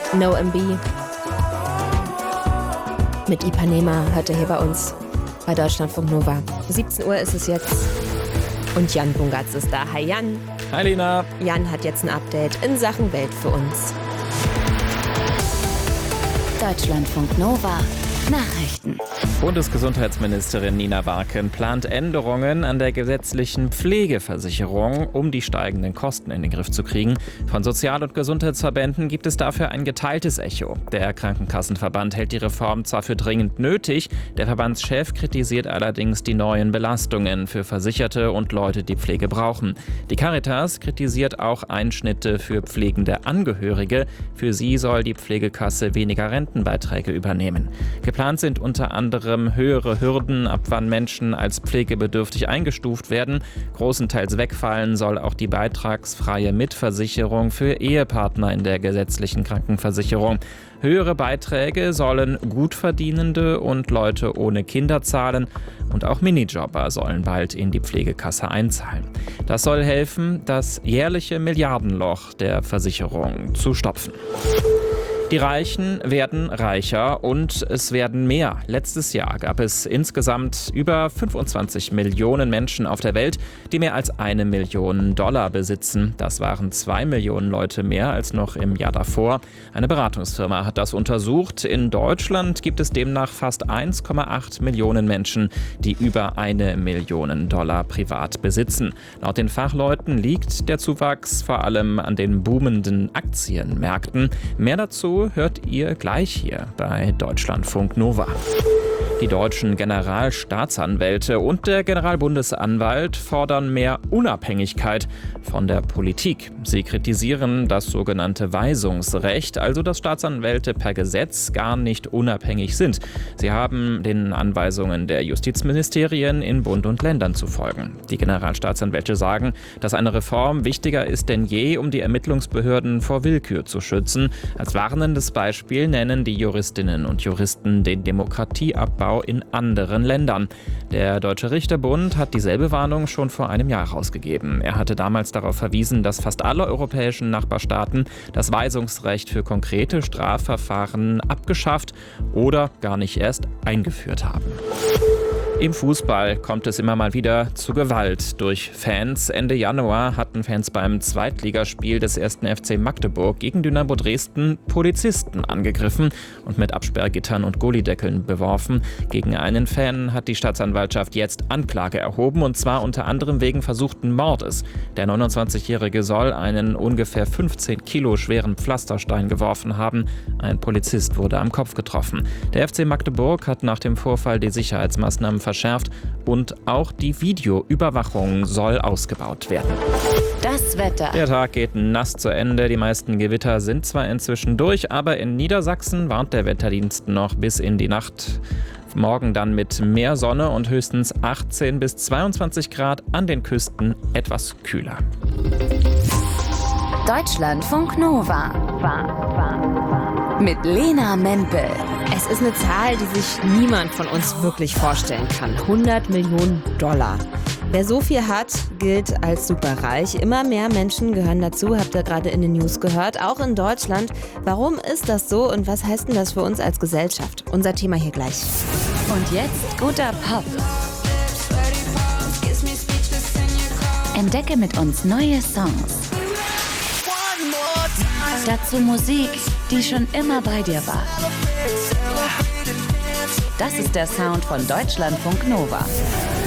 No MB. Mit Ipanema hört er hier bei uns bei Deutschlandfunk Nova. 17 Uhr ist es jetzt und Jan Bungartz ist da. Hi Jan. Hi Lena. Jan hat jetzt ein Update in Sachen Welt für uns. Deutschlandfunk Nova Nachrichten. Bundesgesundheitsministerin Nina Warken plant Änderungen an der gesetzlichen Pflegeversicherung, um die steigenden Kosten in den Griff zu kriegen. Von Sozial- und Gesundheitsverbänden gibt es dafür ein geteiltes Echo. Der Krankenkassenverband hält die Reform zwar für dringend nötig, der Verbandschef kritisiert allerdings die neuen Belastungen für Versicherte und Leute, die Pflege brauchen. Die Caritas kritisiert auch Einschnitte für pflegende Angehörige. Für sie soll die Pflegekasse weniger Rentenbeiträge übernehmen. Geplant sind unter anderem höhere Hürden, ab wann Menschen als pflegebedürftig eingestuft werden. Großenteils wegfallen soll auch die beitragsfreie Mitversicherung für Ehepartner in der gesetzlichen Krankenversicherung. Höhere Beiträge sollen Gutverdienende und Leute ohne Kinder zahlen und auch Minijobber sollen bald in die Pflegekasse einzahlen. Das soll helfen, das jährliche Milliardenloch der Versicherung zu stopfen. Die Reichen werden reicher und es werden mehr. Letztes Jahr gab es insgesamt über 25 Millionen Menschen auf der Welt, die mehr als $1 Million besitzen. Das waren 2 Millionen Leute mehr als noch im Jahr davor. Eine Beratungsfirma hat das untersucht. In Deutschland gibt es demnach fast 1,8 Millionen Menschen, die über $1 Million privat besitzen. Laut den Fachleuten liegt der Zuwachs vor allem an den boomenden Aktienmärkten. Mehr dazu hört ihr gleich hier bei Deutschlandfunk Nova. Die deutschen Generalstaatsanwälte und der Generalbundesanwalt fordern mehr Unabhängigkeit von der Politik. Sie kritisieren das sogenannte Weisungsrecht, also dass Staatsanwälte per Gesetz gar nicht unabhängig sind. Sie haben den Anweisungen der Justizministerien in Bund und Ländern zu folgen. Die Generalstaatsanwälte sagen, dass eine Reform wichtiger ist denn je, um die Ermittlungsbehörden vor Willkür zu schützen. Als warnendes Beispiel nennen die Juristinnen und Juristen den Demokratieabbau in anderen Ländern. Der Deutsche Richterbund hat dieselbe Warnung schon vor einem Jahr herausgegeben. Er hatte damals darauf verwiesen, dass fast alle europäischen Nachbarstaaten das Weisungsrecht für konkrete Strafverfahren abgeschafft oder gar nicht erst eingeführt haben. Im Fußball kommt es immer mal wieder zu Gewalt durch Fans. Ende Januar hatten Fans beim Zweitligaspiel des 1. FC Magdeburg gegen Dynamo Dresden Polizisten angegriffen und mit Absperrgittern und Gullydeckeln beworfen. Gegen einen Fan hat die Staatsanwaltschaft jetzt Anklage erhoben, und zwar unter anderem wegen versuchten Mordes. Der 29-Jährige soll einen ungefähr 15 Kilo schweren Pflasterstein geworfen haben. Ein Polizist wurde am Kopf getroffen. Der FC Magdeburg hat nach dem Vorfall die Sicherheitsmaßnahmen verschärft und auch die Videoüberwachung soll ausgebaut werden. Das Wetter. Der Tag geht nass zu Ende. Die meisten Gewitter sind zwar inzwischen durch, aber in Niedersachsen warnt der Wetterdienst noch bis in die Nacht. Morgen dann mit mehr Sonne und höchstens 18 bis 22 Grad, an den Küsten etwas kühler. Deutschlandfunk Nova. Mit Lena Mempel. Es ist eine Zahl, die sich niemand von uns wirklich vorstellen kann. $100 Millionen. Wer so viel hat, gilt als superreich. Immer mehr Menschen gehören dazu, habt ihr gerade in den News gehört, auch in Deutschland. Warum ist das so und was heißt denn das für uns als Gesellschaft? Unser Thema hier gleich. Und jetzt guter Pop. Entdecke mit uns neue Songs. Dazu Musik, die schon immer bei dir war. Das ist der Sound von Deutschlandfunk Nova.